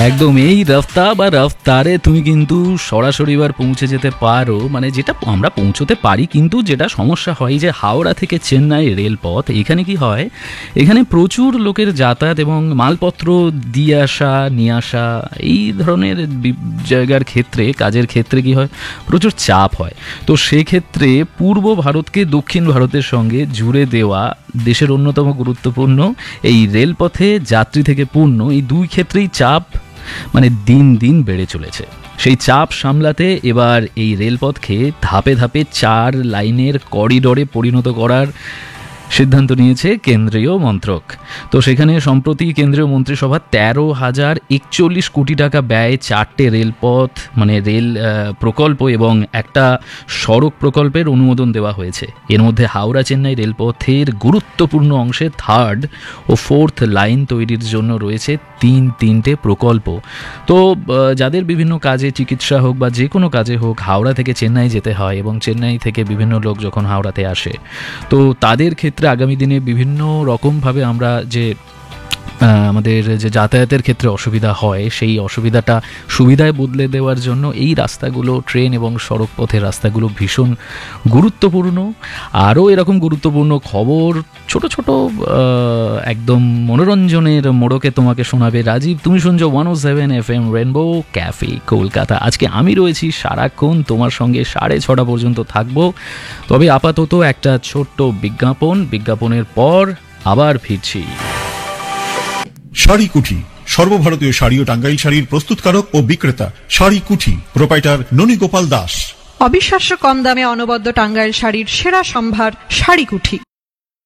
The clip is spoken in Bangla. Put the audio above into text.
একদম এই রাস্তা বা রাস্তারে তুমি কিন্তু সরাসরি বার পৌঁছে যেতে পারো, মানে যেটা আমরা পৌঁছতে পারি, কিন্তু যেটা সমস্যা হয় যে হাওড়া থেকে চেন্নাই রেলপথ, এখানে কি হয়, এখানে প্রচুর লোকের যাতায়াত এবং মালপত্র দিয়ে আসা নিয়ে আসা এই ধরনের জায়গার ক্ষেত্রে, কাজের ক্ষেত্রে কি হয়, প্রচুর চাপ হয়। তো সেক্ষেত্রে পূর্ব ভারতকে দক্ষিণ ভারতের সঙ্গে জুড়ে দেওয়া দেশের অন্যতম গুরুত্বপূর্ণ এই রেলপথে যাত্রী থেকে পণ্য, এই দুই ক্ষেত্রেই চাপ মানে দিন দিন বেড়ে চলেছে। সেই চাপ সামলাতে এবার এই রেলপথকে ধাপে ধাপে 4 লাইনের করিডোরে পরিণত করার সিদ্ধান্ত নিয়েছে কেন্দ্রীয় মন্ত্রক। তো সেখানে সম্প্রতি কেন্দ্রীয় মন্ত্রিসভা 13,041 কোটি টাকা ব্যয়ে 4টে রেলপথ মানে রেল প্রকল্প এবং একটা সড়ক প্রকল্পের অনুমোদন দেওয়া হয়েছে। এর মধ্যে হাওড়া চেন্নাই রেলপথের গুরুত্বপূর্ণ অংশে 3rd ও 4th লাইন তৈরির জন্য রয়েছে তিনটে প্রকল্প। তো যাদের বিভিন্ন কাজে, চিকিৎসা হোক বা যে কোনো কাজে হোক, হাওড়া থেকে চেন্নাই যেতে হয় এবং চেন্নাই থেকে বিভিন্ন লোক যখন হাওড়াতে আসে, তো তাদের ক্ষেত্রে আগামী দিনে বিভিন্ন রকমভাবে আমরা যে আমাদের যে যাতায়াতের ক্ষেত্রে অসুবিধা হয়, সেই অসুবিধাটা সুবিধায় বদলে দেওয়ার জন্য এই রাস্তাগুলো, ট্রেন এবং সড়ক পথের রাস্তাগুলো ভীষণ গুরুত্বপূর্ণ। আরও এরকম গুরুত্বপূর্ণ খবর ছোট ছোট একদম মনোরঞ্জনের মোড়কে তোমাকে শোনাবে রাজীব। তুমি শুনছো 107 FM রেনবো ক্যাফে কলকাতা। আজকে আমি রয়েছি সারাক্ষণ তোমার সঙ্গে 6:30 পর্যন্ত থাকবো। তবে আপাতত একটা ছোট্ট বিজ্ঞাপনের পর আবার ফিরছি। শাড়ি কুঠি, সর্বভারতীয় শাড়ি ও টাঙ্গাইল শাড়ির প্রস্তুতকারক ও বিক্রেতা। শাড়ি কুঠি, প্রোপাইটার ননী গোপাল দাস। অবিশ্বাস্য কম দামে অনবদ্য টাঙ্গাইল শাড়ির সেরা সম্ভার শাড়ি কুঠি।